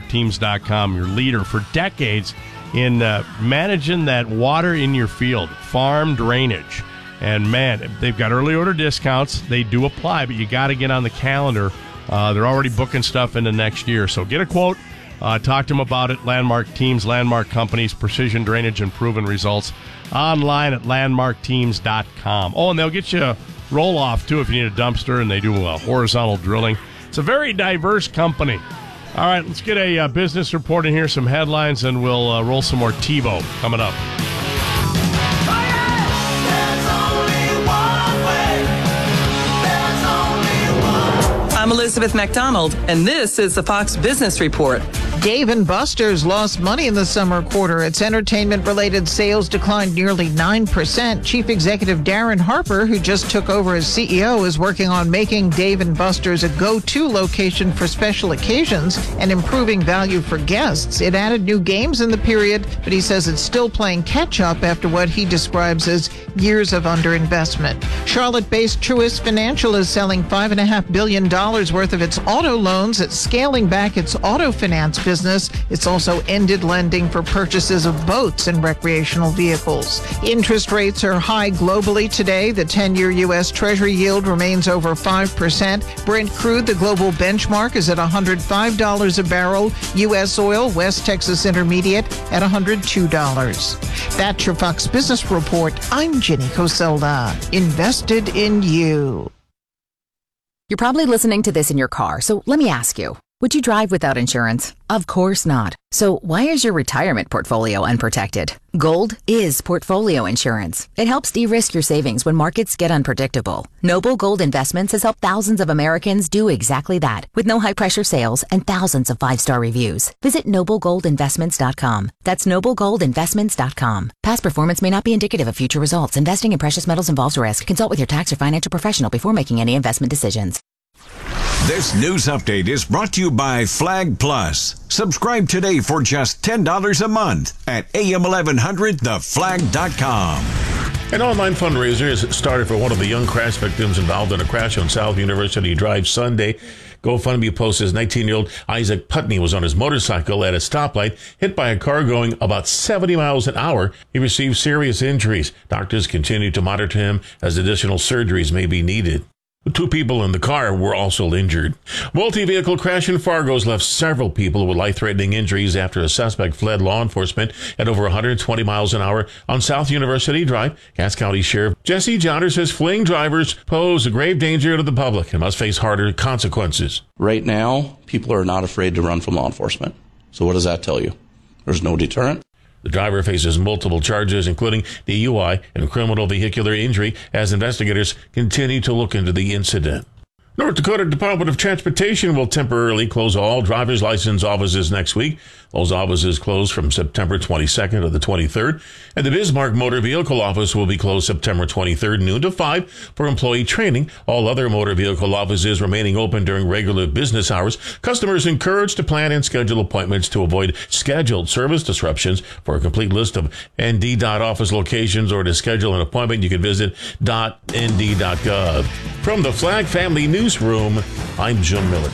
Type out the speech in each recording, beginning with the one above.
landmarkteams.com, your leader for decades in managing that water in your field, farm drainage. And, man, they've got early order discounts. They do apply, but you got to get on the calendar. They're already booking stuff into next year. So get a quote. Talk to them about it. Landmark Teams, Landmark Companies, precision drainage and proven results. Online at landmarkteams.com. Oh, and they'll get you a roll-off, too, if you need a dumpster, and they do horizontal drilling. It's a very diverse company. All right, let's get a business report in here, some headlines, and we'll roll some more TiVo coming up. I'm Elizabeth McDonald, and this is the Fox Business Report. Dave & Buster's lost money in the summer quarter. Its entertainment-related sales declined nearly 9%. Chief Executive Darren Harper, who just took over as CEO, is working on making Dave & Buster's a go-to location for special occasions and improving value for guests. It added new games in the period, but he says it's still playing catch-up after what he describes as years of underinvestment. Charlotte-based Truist Financial is selling $5.5 billion worth of its auto loans. It's scaling back its auto finance business. It's also ended lending for purchases of boats and recreational vehicles. Interest rates are high globally today. The 10-year U.S. Treasury yield remains over 5%. Brent crude, the global benchmark, is at $105 a barrel. U.S. oil, West Texas Intermediate, at $102. That's your Fox Business Report. I'm Jenny Coselda. Invested in you. You're probably listening to this in your car, so let me ask you, would you drive without insurance? Of course not. So why is your retirement portfolio unprotected? Gold is portfolio insurance. It helps de-risk your savings when markets get unpredictable. Noble Gold Investments has helped thousands of Americans do exactly that, with no high-pressure sales and thousands of 5-star reviews. Visit noblegoldinvestments.com. That's noblegoldinvestments.com. Past performance may not be indicative of future results. Investing in precious metals involves risk. Consult with your tax or financial professional before making any investment decisions. This news update is brought to you by Flag Plus. Subscribe today for just $10 a month at am1100theflag.com. An online fundraiser has started for one of the young crash victims involved in a crash on South University Drive Sunday. GoFundMe post says 19-year-old Isaac Putney was on his motorcycle at a stoplight, hit by a car going about 70 miles an hour. He received serious injuries. Doctors continue to monitor him as additional surgeries may be needed. 2 people in the car were also injured. Multi-vehicle crash in Fargo has left several people with life-threatening injuries after a suspect fled law enforcement at over 120 miles an hour on South University Drive. Cass County Sheriff Jesse Johnner says fleeing drivers pose a grave danger to the public and must face harder consequences. Right now, people are not afraid to run from law enforcement. So what does that tell you? There's no deterrent. The driver faces multiple charges, including DUI and criminal vehicular injury, as investigators continue to look into the incident. North Dakota Department of Transportation will temporarily close all driver's license offices next week. Those offices close from September 22nd to the 23rd. And the Bismarck Motor Vehicle Office will be closed September 23rd, noon to 5 for employee training. All other motor vehicle offices remaining open during regular business hours. Customers encouraged to plan and schedule appointments to avoid scheduled service disruptions. For a complete list of ND.office locations or to schedule an appointment, you can visit .nd.gov. From the Flag Family Newsroom, I'm Jim Miller.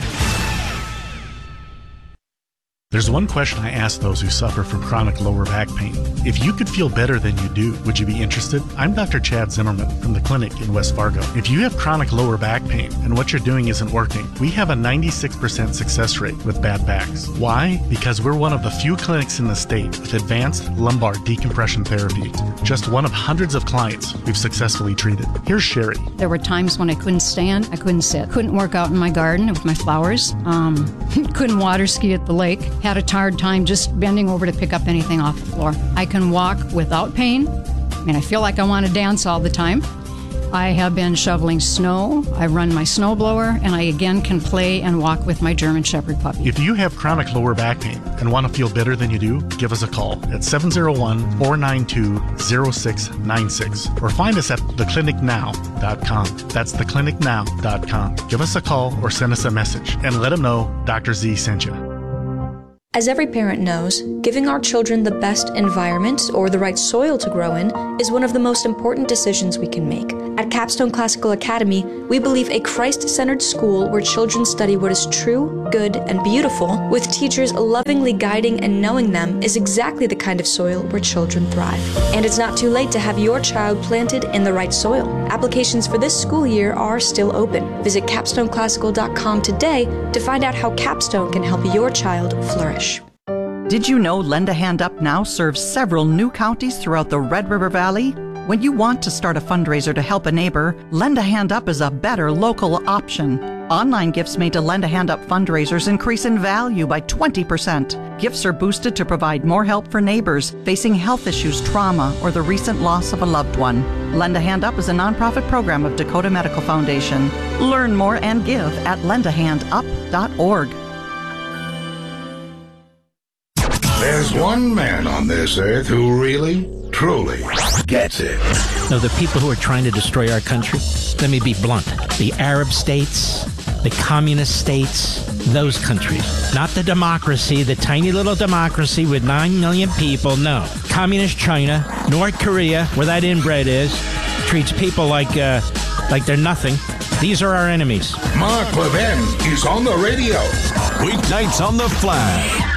There's one question I ask those who suffer from chronic lower back pain. If you could feel better than you do, would you be interested? I'm Dr. Chad Zimmerman from the clinic in West Fargo. If you have chronic lower back pain and what you're doing isn't working, we have a 96% success rate with bad backs. Why? Because we're one of the few clinics in the state with advanced lumbar decompression therapy. Just one of hundreds of clients we've successfully treated. Here's Sherry. There were times when I couldn't stand, I couldn't sit, couldn't work out in my garden with my flowers, couldn't water ski at the lake. Had a hard time just bending over to pick up anything off the floor. I can walk without pain. I mean, I feel like I want to dance all the time. I have been shoveling snow. I run my snowblower, and I again can play and walk with my German Shepherd puppy. If you have chronic lower back pain and want to feel better than you do, give us a call at 701-492-0696 or find us at theclinicnow.com. That's theclinicnow.com. Give us a call or send us a message and let them know Dr. Z sent you. As every parent knows, giving our children the best environment or the right soil to grow in is one of the most important decisions we can make. At Capstone Classical Academy, we believe a Christ-centered school where children study what is true, good, and beautiful, with teachers lovingly guiding and knowing them, is exactly the kind of soil where children thrive. And it's not too late to have your child planted in the right soil. Applications for this school year are still open. Visit capstoneclassical.com today to find out how Capstone can help your child flourish. Did you know Lend a Hand Up now serves several new counties throughout the Red River Valley? When you want to start a fundraiser to help a neighbor, Lend a Hand Up is a better local option. Online gifts made to Lend a Hand Up fundraisers increase in value by 20%. Gifts are boosted to provide more help for neighbors facing health issues, trauma, or the recent loss of a loved one. Lend a Hand Up is a nonprofit program of Dakota Medical Foundation. Learn more and give at lendahandup.org. There's one man on this earth who really, truly gets it. No, the people who are trying to destroy our country, let me be blunt, the Arab states, the communist states, those countries. Not the democracy, the tiny little democracy with 9 million people, no. Communist China, North Korea, where that inbred is, treats people like they're nothing. These are our enemies. Mark Levin is on the radio. Weeknights on the Flag.